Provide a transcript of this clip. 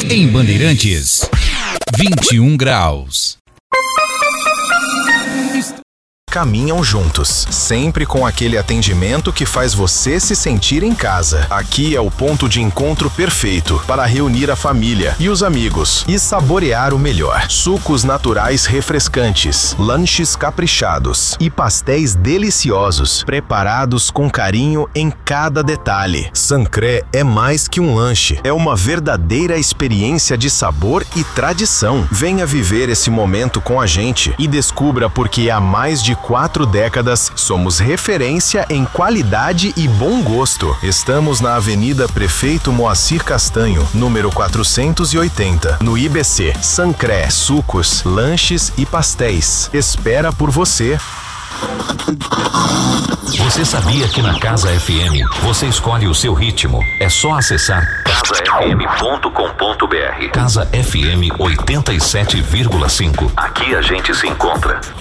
Em Bandeirantes, 21 graus. Caminham juntos, sempre com aquele atendimento que faz você se sentir em casa. Aqui é o ponto de encontro perfeito para reunir a família e os amigos e saborear o melhor. Sucos naturais refrescantes, lanches caprichados e pastéis deliciosos, preparados com carinho em cada detalhe. Sancré é mais que um lanche, é uma verdadeira experiência de sabor e tradição. Venha viver esse momento com a gente e descubra porque há mais de 4 décadas, somos referência em qualidade e bom gosto. Estamos na Avenida Prefeito Moacir Castanho, número 480, no IBC. Sancré, sucos, lanches e pastéis. Espera por você. Você sabia que na Casa FM você escolhe o seu ritmo? É só acessar casafm.com.br. Casa FM 87,5. Aqui a gente se encontra.